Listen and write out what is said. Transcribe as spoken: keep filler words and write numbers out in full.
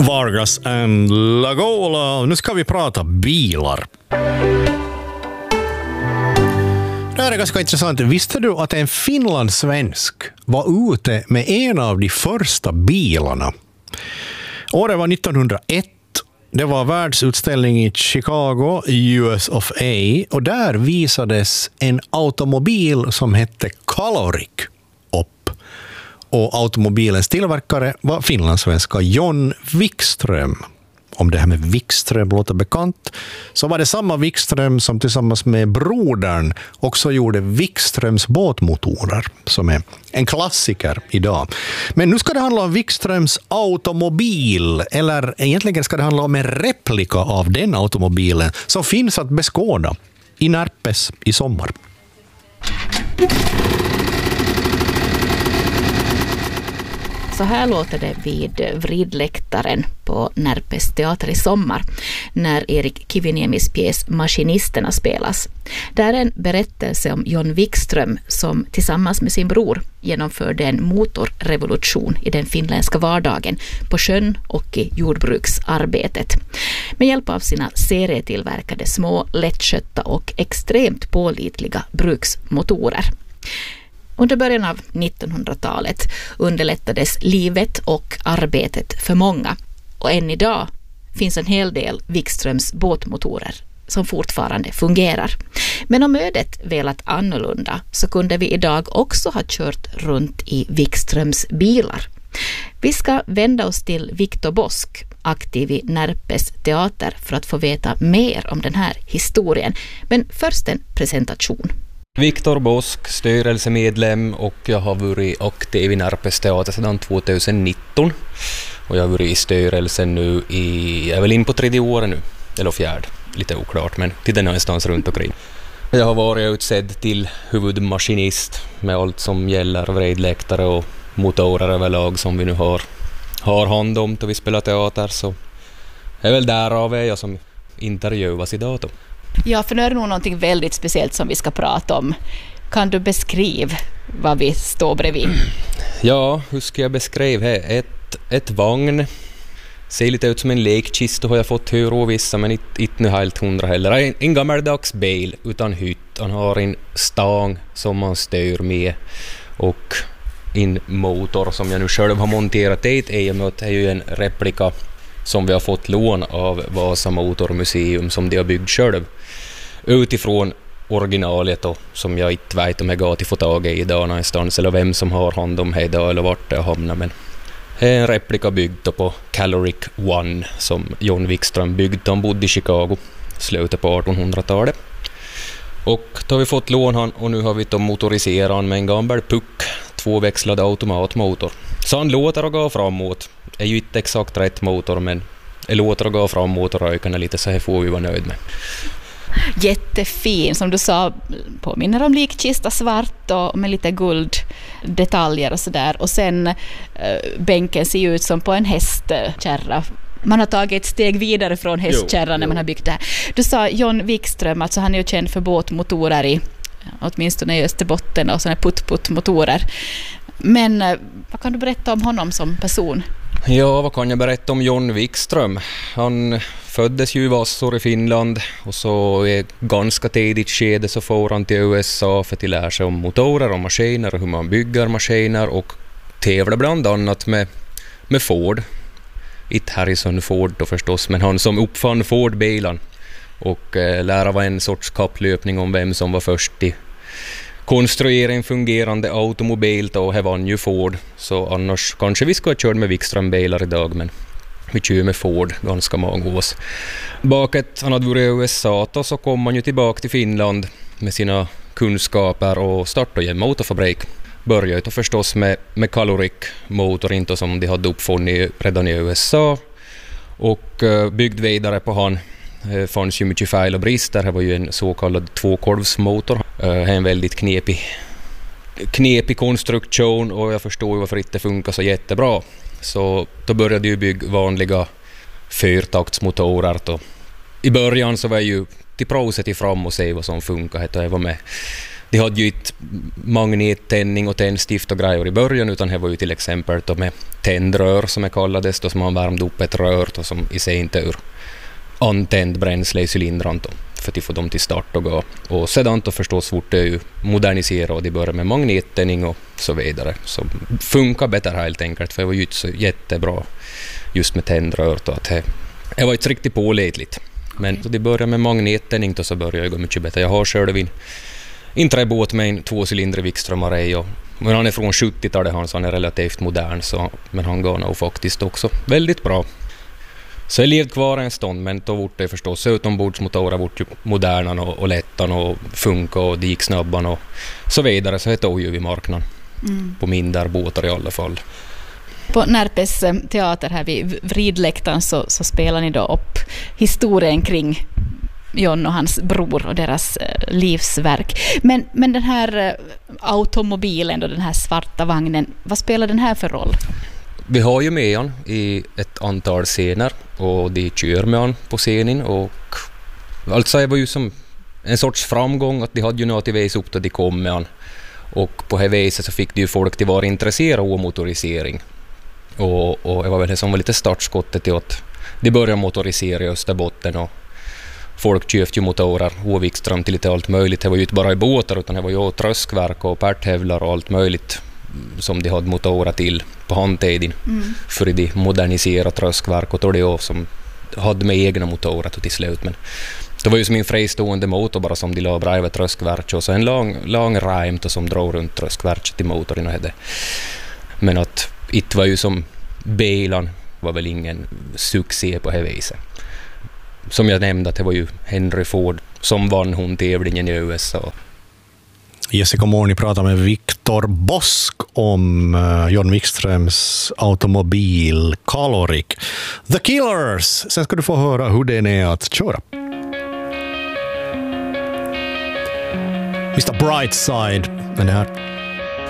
Vargas and Lagola. Nu ska vi prata bilar. Det här är ganska intressant. Visste du att en finlandssvensk var ute med en av de första bilarna? Året var nittonhundraett. Det var världsutställning i Chicago, U S of A. Och där visades en automobil som hette Caloric upp. Och automobilens tillverkare var finlandssvenska John Wikström. Om det här med Wikström låter bekant, så var det samma Wikström som tillsammans med brodern också gjorde Wikströms båtmotorer, som är en klassiker idag. Men nu ska det handla om Wikströms automobil, eller egentligen ska det handla om en replika av den automobilen som finns att beskåda i Närpes i sommar. Så här låter det vid vridläktaren på Närpes teater i sommar när Erik Kiviniemis pjäs Maskinisterna spelas. Det är en berättelse om John Wikström som tillsammans med sin bror genomförde en motorrevolution i den finländska vardagen på sjön och i jordbruksarbetet. Med hjälp av sina serietillverkade små, lättskötta och extremt pålitliga bruksmotorer. Under början av nittonhundratalet underlättades livet och arbetet för många. Och än idag finns en hel del Wikströms båtmotorer som fortfarande fungerar. Men om ödet velat annorlunda så kunde vi idag också ha kört runt i Wikströms bilar. Vi ska vända oss till Viktor Bosk, aktiv i Närpes teater, för att få veta mer om den här historien. Men först en presentation. Viktor Bosk, styrelsemedlem, och jag har varit aktiv i Närpes teater sedan tjugonitton. Och jag har varit i styrelsen nu i, jag är väl in på tredje året nu, eller fjärde, lite oklart, men till den någonstans runt omkring. Jag har varit utsedd till huvudmaskinist med allt som gäller vridläktare och motorer överlag som vi nu har, har hand om då vi spelar teater, så det är väl därav är jag som intervjuas idag då. Ja, för nu är det nog någonting väldigt speciellt som vi ska prata om. Kan du beskriva vad vi står bredvid? Ja, hur ska jag beskriva det? Ett, ett vagn. Ser lite ut som en lekkista har jag fått höra vissa, men inte, inte nu helt hundra heller. En, en gammaldags bil utan hytt. Han har en stang som man styr med och en motor som jag nu själv har monterat. Det är ju en replika som vi har fått lån av Vasa Motormuseum som de har byggt själv utifrån originalet då, som jag inte vet om jag går till få tag i idag någonstans eller vem som har hand om det idag eller vart det hamnar, men det är en replika byggd på Caloric One som John Wikström byggde. Han bodde i Chicago slutet på artonhundratalet, och då har vi fått lån han, och nu har vi då motoriserat han med en gammal puck, tvåväxlad automatmotor. Så han låter och går framåt. Det är ju inte exakt rätt motor, men det låter och går framåt och rökarna lite, så här får vi vara nöjd med. Jättefin, som du sa, påminner om likkista, svart och med lite gulddetaljer och sådär. Och sen äh, bänken ser ut som på en hästkärra. Man har tagit ett steg vidare från hästkärran när man har byggt det här. Du sa John Wikström, alltså han är ju känd för båtmotorer i åtminstone i Österbotten och sådana putt-putt-motorer. Men vad kan du berätta om honom som person? Ja, vad kan jag berätta om John Wikström? Han föddes ju i Vassor i Finland, och så i ganska tidigt skede så får han till U S A för att lära sig om motorer och maskiner och hur man bygger maskiner, och tävlar bland annat med, med Ford. Inte Harrison Ford då förstås, men han som uppfann Ford-bilen, och eh, lära var en sorts kapplöpning om vem som var först i konstruera en fungerande automobil, och här vann ju Ford. Så annars kanske vi skulle ha kört med Wikström-bilar idag, men vi kör med Ford ganska många år. Baket han hade varit i U S A då, så kom han ju tillbaka till Finland med sina kunskaper och startade en motorfabrik. Började förstås med, med Caloric-motor, inte som de hade uppfunnit redan i U S A, och uh, byggd vidare på han. Det fanns ju mycket fel och brister. Det var ju en så kallad tvåkolvsmotor. Det är en väldigt knepig, knepig konstruktion, och jag förstår ju varför det inte funkar så jättebra. Så då började jag bygga vanliga fyrtaktsmotorer. Då. I början så var jag ju till proset i fram och se vad som funkar. Jag var med de hade ju inte magnettändning och tändstift och grejer i början, utan det var ju till exempel då med tändrör som det kallades, då som man värmde upp ett rör då, som i sig inte ur antänd bränsle i cylindran då, för att få dem till start och gå. Och sedan då förstås fort det ju modernisera och de började med magnettändning och så vidare. Så funkar bättre helt enkelt, för det var ju inte så jättebra just med tändrör då, att det, det var inte riktigt pålitligt. Men då de började med magnettändning då så började jag gå mycket bättre. Jag har själv in en träbåt med en tvåcylindrig Wikström-array, och men han är från sjuttiotalet, han, så han är relativt modern, så, men han går nog faktiskt också väldigt bra. Så jag levde kvar en stund, men då vart det förstås utombordsmotorer vart ju modernan och, och lättan och funka och det gick snabban och så vidare, så det tog ju vid marknaden mm. på mindre båtar i alla fall. På Närpes teater här vid Vridläktaren så, så spelar ni då upp historien kring John och hans bror och deras eh, livsverk. Men, men den här eh, automobilen och den här svarta vagnen, vad spelar den här för roll? Vi har ju med han i ett antal scener och de kör med han på scenen, och alltså det var ju som en sorts framgång att de hade ju något i väs upp då de kom med han, och på det viset så fick de ju folk till vara intresserade av motorisering, och, och det var väl det som var lite startskottet till att de började motorisera i Österbotten, och folk köpte ju motorer och Wikström till lite allt möjligt. Det var ju inte bara i båtar, utan det var ju tröskverk och pärthävlar och allt möjligt som de hade motorer till på handtiden mm. för de modernisera tröskverk, och då det som hade med egna motorer till slut. Men det var ju som en fristående motor bara som de la bredvid tröskverket, och så en lång, lång rem som drog runt tröskverket till motorn. Men att det var ju som bilen var väl ingen succé på det viset. Som jag nämnde, att det var ju Henry Ford som vann hon tävlingen i U S A. Jessica Morni pratar med Viktor Bosk om John Wikströms automobil Caloric. The Killers! Sen ska du få höra hur det är att köra. mister Brightside, men det här